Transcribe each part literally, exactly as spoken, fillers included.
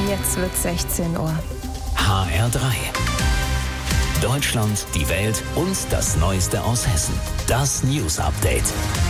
Jetzt wird sechzehn Uhr. H R drei. Deutschland, die Welt und das Neueste aus Hessen. Das News Update.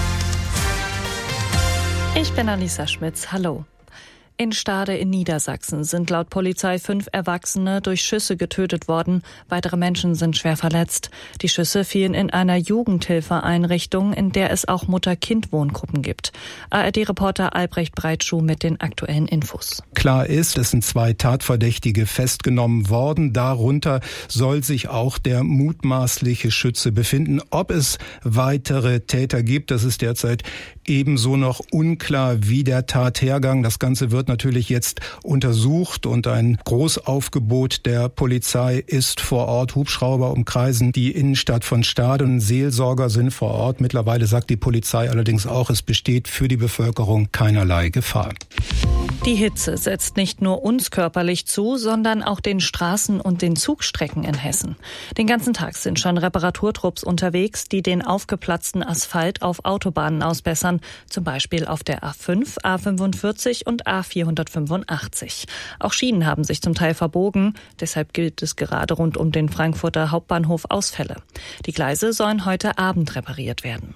Ich bin Alisa Schmitz. Hallo. In Stade in Niedersachsen sind laut Polizei fünf Erwachsene durch Schüsse getötet worden. Weitere Menschen sind schwer verletzt. Die Schüsse fielen in einer Jugendhilfeeinrichtung, in der es auch Mutter-Kind-Wohngruppen gibt. A R D-Reporter Albrecht Breitschuh mit den aktuellen Infos. Klar ist, es sind zwei Tatverdächtige festgenommen worden. Darunter soll sich auch der mutmaßliche Schütze befinden. Ob es weitere Täter gibt, das ist derzeit ebenso noch unklar wie der Tathergang. Das Ganze wird natürlich jetzt untersucht und ein Großaufgebot der Polizei ist vor Ort. Hubschrauber umkreisen die Innenstadt von Stade und Seelsorger sind vor Ort. Mittlerweile sagt die Polizei allerdings auch, es besteht für die Bevölkerung keinerlei Gefahr. Die Hitze setzt nicht nur uns körperlich zu, sondern auch den Straßen und den Zugstrecken in Hessen. Den ganzen Tag sind schon Reparaturtrupps unterwegs, die den aufgeplatzten Asphalt auf Autobahnen ausbessern, zum Beispiel auf der A fünf, A fünfundvierzig und A vierhundertfünfundachtzig. Auch Schienen haben sich zum Teil verbogen, deshalb gilt es gerade rund um den Frankfurter Hauptbahnhof Ausfälle. Die Gleise sollen heute Abend repariert werden.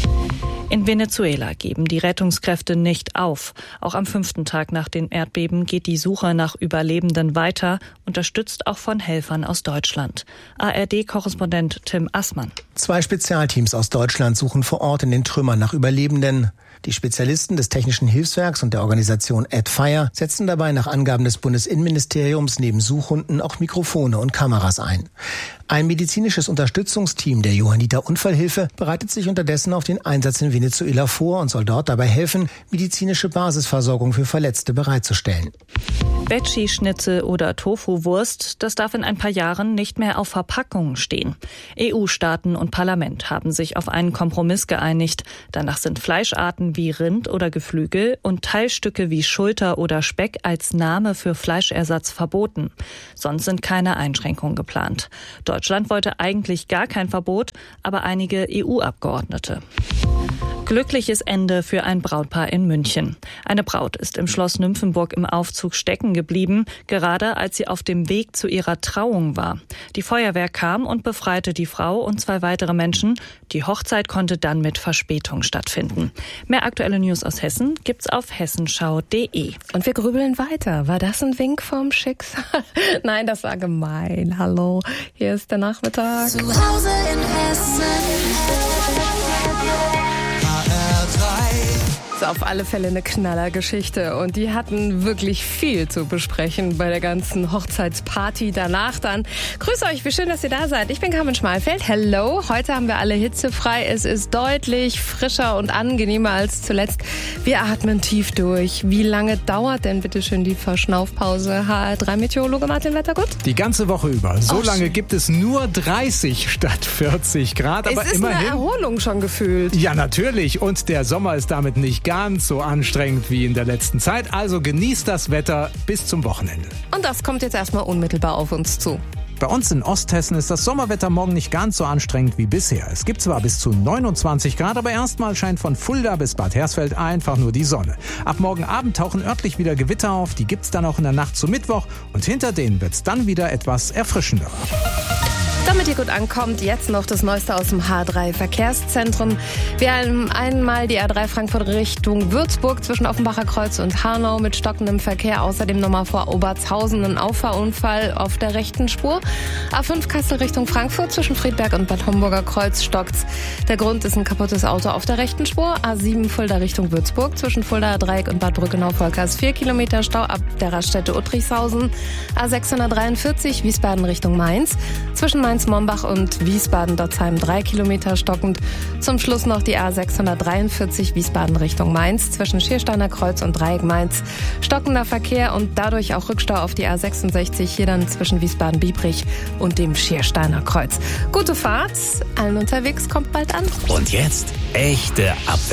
In Venezuela geben die Rettungskräfte nicht auf. Auch am fünften Tag nach den Erdbeben geht die Suche nach Überlebenden weiter, unterstützt auch von Helfern aus Deutschland. A R D-Korrespondent Tim Assmann. Zwei Spezialteams aus Deutschland suchen vor Ort in den Trümmern nach Überlebenden. Die Spezialisten des Technischen Hilfswerks und der Organisation AdFire setzen dabei nach Angaben des Bundesinnenministeriums neben Suchhunden auch Mikrofone und Kameras ein. Ein medizinisches Unterstützungsteam der Johanniter Unfallhilfe bereitet sich unterdessen auf den Einsatz in Venezuela vor und soll dort dabei helfen, medizinische Basisversorgung für Verletzte bereitzustellen. Veggie-Schnitzel oder Tofu-Wurst, das darf in ein paar Jahren nicht mehr auf Verpackungen stehen. E U-Staaten und Parlament haben sich auf einen Kompromiss geeinigt. Danach sind Fleischarten wie Rind oder Geflügel und Teilstücke wie Schulter oder Speck als Name für Fleischersatz verboten. Sonst sind keine Einschränkungen geplant. Deutschland wollte eigentlich gar kein Verbot, aber einige E U-Abgeordnete. Glückliches Ende für ein Brautpaar in München. Eine Braut ist im Schloss Nymphenburg im Aufzug stecken geblieben, gerade als sie auf dem Weg zu ihrer Trauung war. Die Feuerwehr kam und befreite die Frau und zwei weitere Menschen. Die Hochzeit konnte dann mit Verspätung stattfinden. Mehr aktuelle News aus Hessen gibt's auf hessenschau punkt de. Und wir grübeln weiter. War das ein Wink vom Schicksal? Nein, das war gemein. Hallo, hier ist der Nachmittag. Zu Hause in Hessen. Auf alle Fälle eine Knallergeschichte und die hatten wirklich viel zu besprechen bei der ganzen Hochzeitsparty danach dann. Grüß euch, wie schön, dass ihr da seid. Ich bin Carmen Schmalfeld. Hello. Heute haben wir alle hitzefrei. Es ist deutlich frischer und angenehmer als zuletzt. Wir atmen tief durch. Wie lange dauert denn bitte schön die Verschnaufpause? H R drei Meteorologe Martin Wettergut? Die ganze Woche über. So Och, lange gibt es nur dreißig statt vierzig Grad. Aber es ist immerhin eine Erholung schon gefühlt. Ja, natürlich. Und der Sommer ist damit nicht ganz so anstrengend wie in der letzten Zeit. Also genießt das Wetter bis zum Wochenende. Und das kommt jetzt erstmal unmittelbar auf uns zu. Bei uns in Osthessen ist das Sommerwetter morgen nicht ganz so anstrengend wie bisher. Es gibt zwar bis zu neunundzwanzig Grad, aber erstmal scheint von Fulda bis Bad Hersfeld einfach nur die Sonne. Ab morgen Abend tauchen örtlich wieder Gewitter auf. Die gibt's dann auch in der Nacht zu Mittwoch. Und hinter denen wird's dann wieder etwas erfrischender. Damit ihr gut ankommt, jetzt noch das Neueste aus dem H drei Verkehrszentrum. Wir haben einmal die A drei Frankfurt Richtung Würzburg zwischen Offenbacher Kreuz und Hanau mit stockendem Verkehr. Außerdem nochmal vor Obertshausen ein Auffahrunfall auf der rechten Spur. A fünf Kassel Richtung Frankfurt zwischen Friedberg und Bad Homburger Kreuz stockt's. Der Grund ist ein kaputtes Auto auf der rechten Spur. A sieben Fulda Richtung Würzburg zwischen Fuldaer Dreieck und Bad Brückenau-Volkers vier Kilometer Stau ab der Raststätte Uttrichshausen. A sechshundertdreiundvierzig Wiesbaden Richtung Mainz zwischen Mainz-Mombach und Wiesbaden-Dotzheim drei Kilometer stockend. Zum Schluss noch die A sechshundertdreiundvierzig Wiesbaden Richtung Mainz zwischen Schiersteiner Kreuz und Dreieck Mainz. Stockender Verkehr und dadurch auch Rückstau auf die A sechsundsechzig, hier dann zwischen Wiesbaden-Biebrich und dem Schiersteiner Kreuz. Gute Fahrt, allen unterwegs, kommt bald an. Und jetzt echte Abwechslung.